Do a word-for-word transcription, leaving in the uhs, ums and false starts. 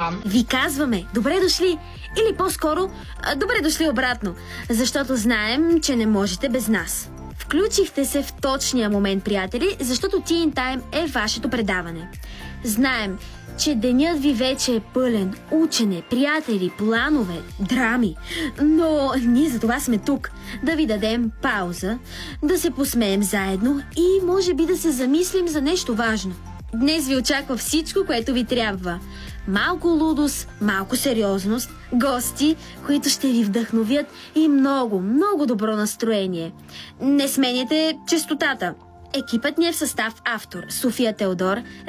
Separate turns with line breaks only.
там.
Ви казваме добре дошли или по-скоро добре дошли обратно, защото знаем, че не можете без нас. Включихте се в точния момент, приятели, защото Teen Time е вашето предаване. Знаем, че денят ви вече е пълен учене, приятели, планове, драми. Но ние за това сме тук. Да ви дадем пауза, да се посмеем заедно и може би да се замислим за нещо важно. Днес ви очаква всичко, което ви трябва. Малко лудост, малко сериозност, гости, които ще ви вдъхновят и много, много добро настроение. Не сменяйте честотата. Екипът ни е в състав автор София Теодор,